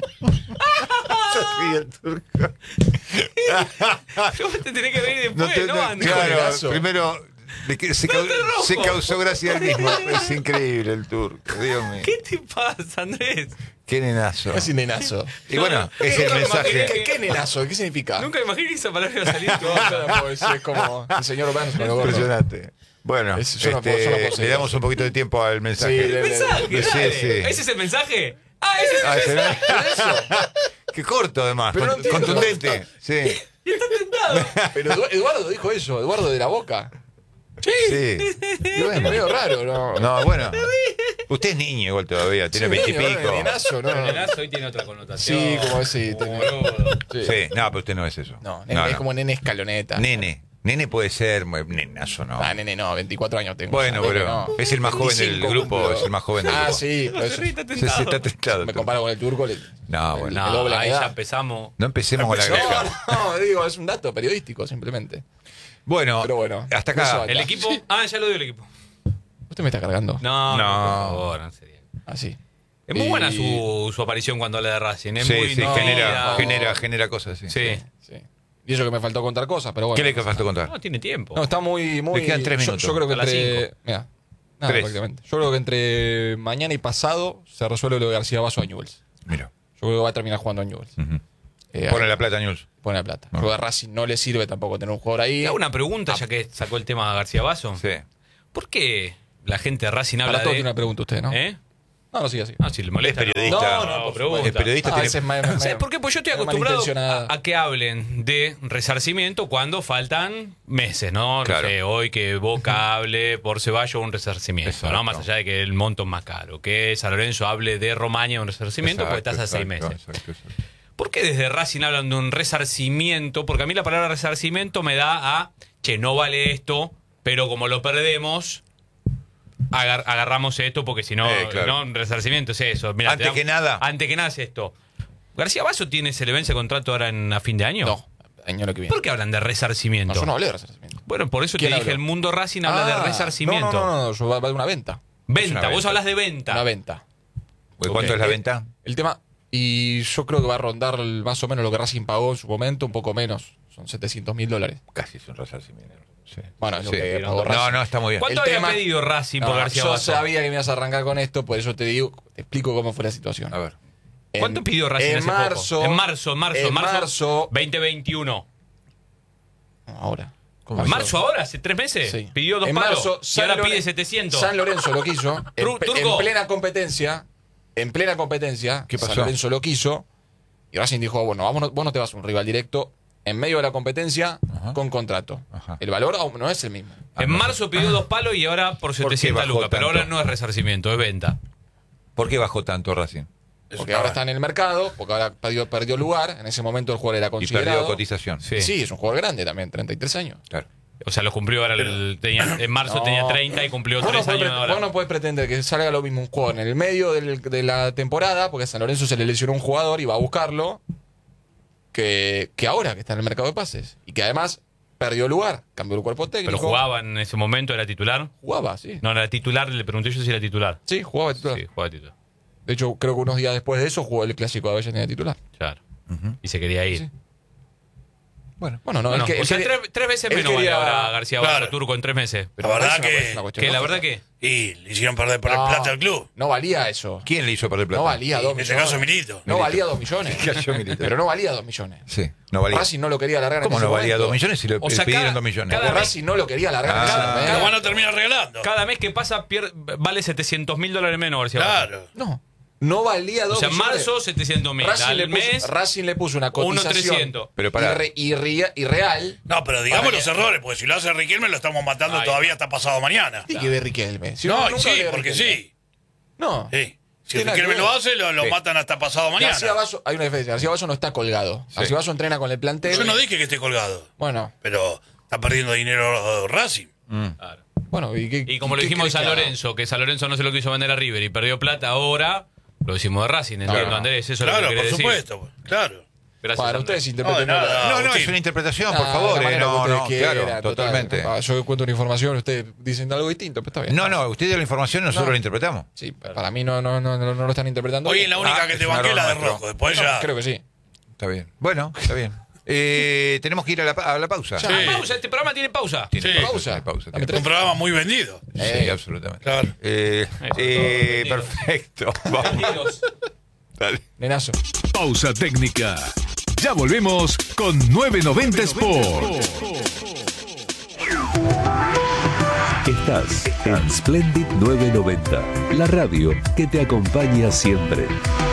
Vos te tenés que reír después, ¿no, Andrés? claro, Nenazo. primero se causó gracia él mismo. Es increíble el turco, Dios mío. ¿Qué te pasa, Andrés? Qué nenazo. Es nenazo. Y bueno, es el mensaje. ¿Qué nenazo? ¿Qué significa? Nunca imaginé que esa palabra iba a salir. Es como el señor Burns con el gorro. Impresionante. Bueno, Yo no puedo le seguir. damos un poquito de tiempo al mensaje. Sí, Mensaje, Sí, dale. sí. ¿Ese es el mensaje? Ah, ese es el Ah, mensaje. ¿se Qué corto, además. Pero no entiendo. Contundente. Sí. Pero Eduardo dijo eso, Eduardo de La Boca. Sí. Y bueno, Medio raro, ¿no? no, bueno. Usted es niño igual todavía, tiene 20 y pico. Nenazo, ¿no? El nenazo hoy tiene otra connotación. Sí, como ese. Boludo. Sí. Sí, no, pero usted no es eso. No, nene, es como nene escaloneta. Nene. Nene puede ser, nenazo, ¿no? Ah, nene, no, 24 años tengo. Bueno, Nene, pero no. es el más joven del 25 grupo, cumplo. es el más joven del Ah, grupo. sí, pero eso- Se está Sí, sí, tentado. está tentado. me comparo con el turco. No, bueno. El doble No, ahí edad. ya empezamos. No empecemos con la greja. No, digo, es un dato periodístico, simplemente. Bueno, Pero bueno, hasta eso acá. acá. El equipo. Ah, ya lo dio el equipo. ¿Usted me está cargando? No, No. por favor, no sería. Así. Es muy buena su aparición cuando habla de Racing. Es Sí, muy sí, no, genera cosas, sí. Sí. Sí. Y eso que me faltó contar cosas, pero bueno. ¿Qué le faltó contar? No, tiene tiempo. No, está muy. Le quedan 3 minutos. Yo creo que A las entre. 5. Mira, nada, 3. prácticamente. Yo creo que entre mañana y pasado se resuelve lo de García Vaso a Newell's. Mira. Yo creo que va a terminar jugando a Newell's. Pone la plata, News. Pone la plata. Yo creo que a Racing no le sirve tampoco tener un jugador ahí. Te hago una pregunta, ya que sacó el tema García Vaso. Sí. ¿Por qué la gente de Racing habla Para todo de. tiene una pregunta usted, ¿no? ¿Eh? No, sí, así. Ah, si le Es molesta. periodista. No, pregunta. El periodista Ah, tiene. ese es más- ¿Sabes por qué? Pues yo estoy es acostumbrado malintencionada. a que hablen de resarcimiento cuando faltan meses, ¿no? Claro. No sé, hoy que Boca hable por Ceballos un resarcimiento, Exacto. ¿no? Más allá de que el monto es más caro. Que San Lorenzo hable de Romaña un resarcimiento porque estás a 6 meses. Exacto. ¿Por qué desde Racing hablan de un resarcimiento? Porque a mí la palabra resarcimiento me da a, che, no vale esto, pero como lo perdemos, agarramos esto porque si no, claro. no, resarcimiento es eso. Mirá, Antes que nada. Antes que nada es esto. ¿García Vaso se le vence contrato ahora a fin de año? No, año que viene. ¿Por qué hablan de resarcimiento? No, yo no hablé de resarcimiento. Bueno, por eso te ¿Quién dije, habló? el mundo Racing habla de resarcimiento. No, yo va de una venta. Venta, una vos venta. hablas de venta. Una venta. ¿Cuánto es la venta? El tema, y yo creo que va a rondar más o menos lo que Racing pagó en su momento, un poco menos. Son $700.000. Casi es un resarcimiento. Sí. Bueno, es lo Sí. que pagó No, Racing. no, está muy bien. ¿Cuánto El había tema- pedido Racing por No, García yo Vaso? sabía que me ibas a arrancar con esto, por eso te explico cómo fue la situación. A ver. ¿Cuánto pidió Racing en hace marzo, poco? En marzo 2021. Ahora. ¿Cómo ¿En marzo ahora? ¿Hace 3 meses? Sí. Pidió 2 En palos marzo, y ahora San pide Loren- 700. San Lorenzo lo quiso. Turco. En plena competencia. ¿Qué pasó? San Lorenzo lo quiso. Y Racing dijo, bueno, vos no te vas a un rival directo en medio de la competencia con contrato. Ajá. El valor aún no es el mismo. En marzo pidió 2 palos y ahora por qué 700 bajó lucas. Pero tanto? ahora no es resarcimiento, es venta. ¿Por qué bajó tanto Racing? Porque ahora está en el mercado, porque ahora perdió lugar. En ese momento el jugador era Y considerado. perdió cotización. Sí. Sí, es un jugador grande también, 33 años. Claro. O sea, lo cumplió ahora. En marzo No. tenía 30 y cumplió Vos 3 no, años ahora. vos no podés pretender que salga lo mismo un jugador en el medio de la temporada, porque a San Lorenzo se le lesionó un jugador y va a buscarlo, que ahora que está en el mercado de pases. Y que además perdió lugar, cambió el cuerpo técnico. Pero jugaba en ese momento, era titular. Jugaba, sí. No, era titular, le pregunté yo si era titular. Sí, jugaba de titular. Sí, jugaba de titular. De hecho, creo que unos días después de eso jugó el clásico de Avellaneda de titular. Claro. Y se quería ir. Sí. Bueno, no. O sea, tres veces menos vale ahora García Barros Turco en 3 meses. Pero la verdad la verdad que... Y le hicieron perder por el plata al club. No valía eso. ¿Quién le hizo perder plata? No valía 2 millones. En este caso, Milito. No valía 2 millones. Pero no valía 2 millones. Sí, no valía. Racing no lo quería alargar. ¿Cómo no valía 2 millones si le O sea, pidieron 2 millones? Racing no lo quería alargar. Lo van a terminar arreglando. Cada mes que pasa vale $700.000 menos García Barros. Claro. No valía 2 millones. O sea, marzo 700.000. Racing le puso una cotización 1.300. Pero para... y real. No, pero digamos los errores, porque si lo hace Riquelme lo estamos matando todavía hasta pasado mañana. Tiene que ver Riquelme. No, sí, porque sí. No. Sí. Si Riquelme lo hace, lo matan hasta pasado mañana. García Basso, hay una diferencia. García Basso no está colgado. García Basso entrena con el plantel. Yo no dije que esté colgado. Bueno. Pero está perdiendo dinero Racing. Claro. Bueno, y como lo dijimos de San Lorenzo, que San Lorenzo no se lo quiso vender a River y perdió plata ahora, lo decimos de Racing, entiendo, Andrés. Eso es lo que quiere decir. Por supuesto, claro. Gracias, para Andrés. ustedes interpreten. No, es una interpretación, por favor. Claro, totalmente. Yo cuento una información, ustedes dicen algo distinto, pero está bien. No, usted dio la información, nosotros la interpretamos. Sí, para mí no lo están interpretando. Hoy es la única que te banqué la de rojo, después ya... Creo que sí. Está bien. Bueno, está bien. Tenemos que ir a la pausa. Sí. Pausa, este programa tiene pausa. Tiene pausa. Un programa muy vendido. Sí, absolutamente. Claro. Perfecto. Vamos. Dale. Nenazo. Pausa técnica. Ya volvemos con 990 Sport. Estás en Splendid 990, la radio que te acompaña siempre.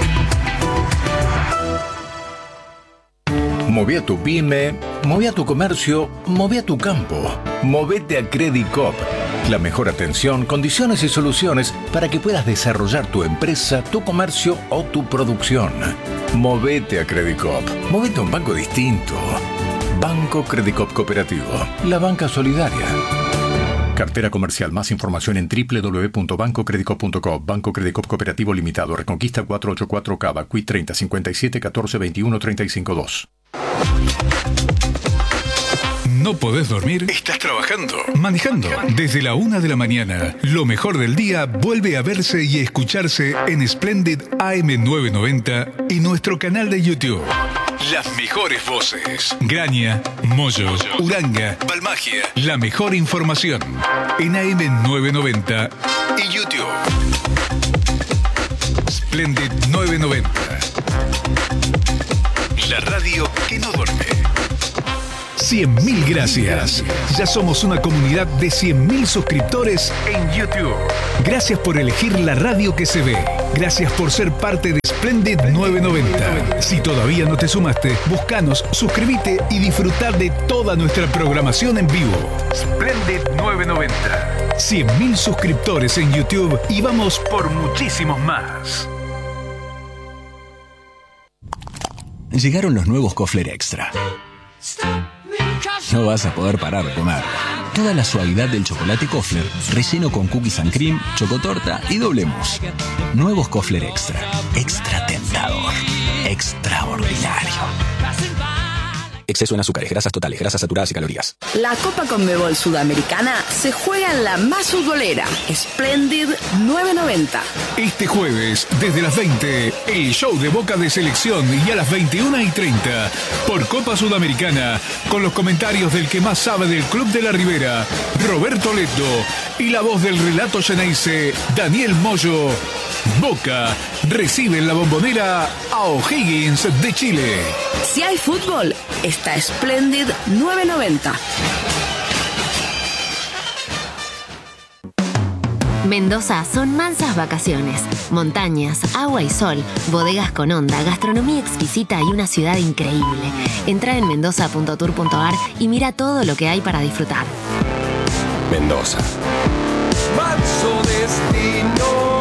Moví a tu pyme, moví a tu comercio, moví a tu campo. Movete a Credit Coop. La mejor atención, condiciones y soluciones para que puedas desarrollar tu empresa, tu comercio o tu producción. Movete a Credit Coop. Movete a un banco distinto. Banco Credit Coop Cooperativo. La banca solidaria. Cartera comercial. Más información en www.bancocreditcoop.com. Banco Credit Coop Cooperativo Limitado. Reconquista 484 Cava. Quit 30 57 14 21 35 2. ¿No podés dormir? ¿Estás trabajando? Manejando. Desde la 1 de la mañana, lo mejor del día vuelve a verse y escucharse en Splendid AM990 y nuestro canal de YouTube. Las mejores voces. Graña, Moyo, Uranga, Balmagia. La mejor información en AM990 y YouTube. Splendid 990. La radio que no duerme. 100.000 gracias. Ya somos una comunidad de 100.000 suscriptores en YouTube. Gracias por elegir la radio que se ve. Gracias por ser parte de Splendid 990. Si todavía no te sumaste, búscanos, suscríbete y disfrutar de toda nuestra programación en vivo. Splendid 990. 100.000 suscriptores en YouTube y vamos por muchísimos más. Llegaron los nuevos Kofler Extra. No vas a poder parar de comer. Toda la suavidad del chocolate Kofler, relleno con cookies and cream, chocotorta y doble mousse. Nuevos Kofler Extra. Extra tentador. Extraordinario. Exceso en azúcares, grasas totales, grasas saturadas y calorías. La Copa Conmebol Sudamericana se juega en la más futbolera, Splendid 990. Este jueves, desde las 20, el show de Boca de Selección y a las 21:30, por Copa Sudamericana, con los comentarios del que más sabe del Club de la Ribera, Roberto Leto, y la voz del relato Xeneize, Daniel Moyo. Boca recibe en la Bombonera a O'Higgins de Chile. Si hay fútbol, está Splendid 990. Mendoza son mansas vacaciones, montañas, agua y sol, bodegas con onda, gastronomía exquisita y una ciudad increíble. Entra en mendoza.tour.ar y mira todo lo que hay para disfrutar. Mendoza. Manso destino.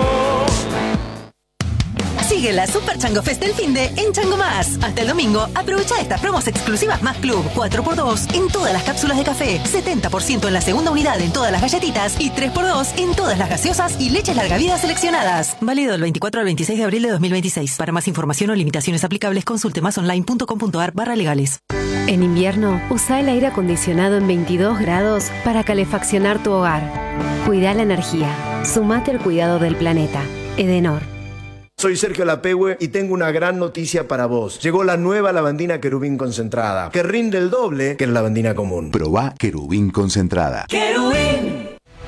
Sigue la Super Chango Fest del finde en Chango Más. Hasta el domingo, aprovecha estas promos exclusivas Más Club, 4x2 en todas las cápsulas de café, 70% en la segunda unidad en todas las galletitas y 3x2 en todas las gaseosas y leches largavidas seleccionadas. Válido del 24 al 26 de abril de 2026. Para más información o limitaciones aplicables, consulte másonline.com.ar/legales. En invierno, usa el aire acondicionado en 22 grados para calefaccionar tu hogar. Cuida la energía. Sumate al cuidado del planeta. Edenor. Soy Sergio Lapehue y tengo una gran noticia para vos. Llegó la nueva lavandina Querubín concentrada, que rinde el doble que la lavandina común. Probá Querubín concentrada. ¡Querubín!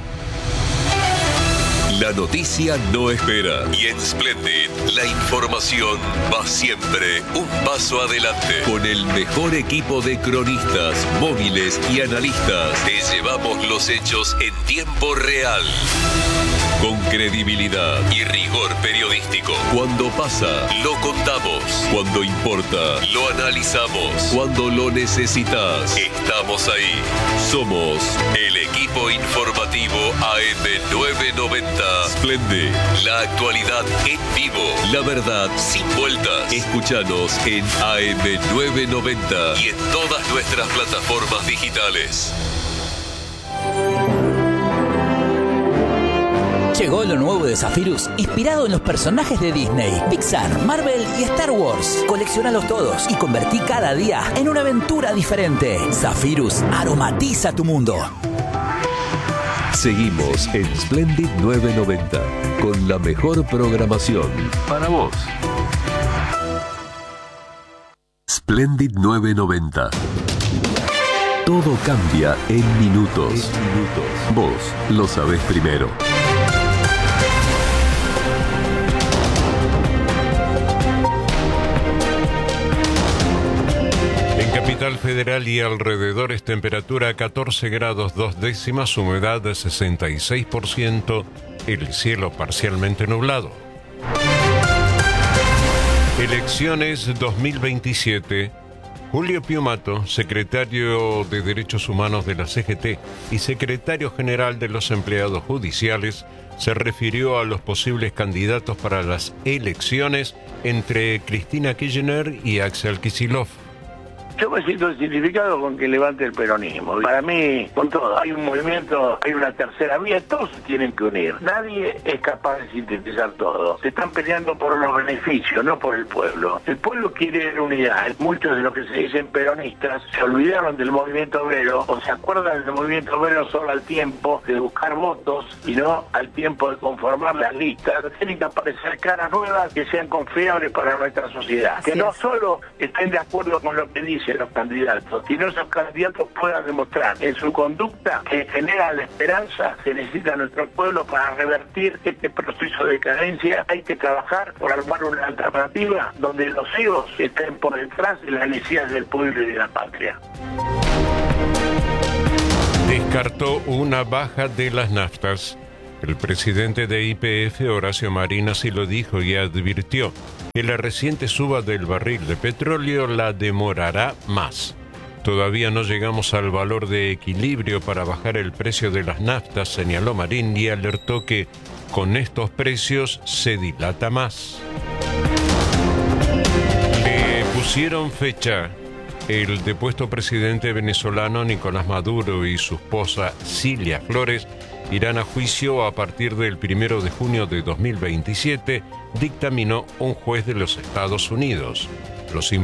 La noticia no espera y en Splendid la información va siempre un paso adelante. Con el mejor equipo de cronistas, móviles y analistas, te llevamos los hechos en tiempo real. Con credibilidad y rigor periodístico. Cuando pasa, lo contamos. Cuando importa, lo analizamos. Cuando lo necesitas, estamos ahí. Somos el equipo informativo AM990. Splendid, la actualidad en vivo. La verdad sin vueltas. Escúchanos en AM990 y en todas nuestras plataformas digitales. Llegó lo nuevo de Zephyrus, inspirado en los personajes de Disney, Pixar, Marvel y Star Wars. Colecciónalos todos y convertí cada día en una aventura diferente. Zephyrus aromatiza tu mundo. Seguimos en Splendid 990 con la mejor programación para vos. Splendid 990. Todo cambia en minutos. Vos lo sabés primero. Capital Federal y alrededores, temperatura 14 grados 2 décimas, humedad de 66%, el cielo parcialmente nublado. Elecciones 2027. Julio Piumato, secretario de Derechos Humanos de la CGT y secretario general de los empleados judiciales, se refirió a los posibles candidatos para las elecciones entre Cristina Kirchner y Axel Kicillof. Yo me siento identificado con que levante el peronismo. Para mí, con todo, hay un movimiento, hay una tercera vía, todos se tienen que unir. Nadie es capaz de sintetizar todo. Se están peleando por los beneficios, no por el pueblo. El pueblo quiere unidad. Muchos de los que se dicen peronistas se olvidaron del movimiento obrero o se acuerdan del movimiento obrero solo al tiempo de buscar votos y no al tiempo de conformar las listas. Tienen que aparecer caras nuevas que sean confiables para nuestra sociedad. Que no solo estén de acuerdo con lo que dicen los candidatos, sino esos candidatos puedan demostrar en su conducta que genera la esperanza que necesita nuestro pueblo para revertir este proceso de decadencia. Hay que trabajar por armar una alternativa donde los egos estén por detrás de las necesidades del pueblo y de la patria. Descartó una baja de las naftas. El presidente de YPF, Horacio Marín, así lo dijo y advirtió que la reciente suba del barril de petróleo la demorará más. Todavía no llegamos al valor de equilibrio para bajar el precio de las naftas, señaló Marín, y alertó que con estos precios se dilata más. Le pusieron fecha. El depuesto presidente venezolano Nicolás Maduro y su esposa Cilia Flores irán a juicio a partir del 1 de junio de 2027, dictaminó un juez de los Estados Unidos. Los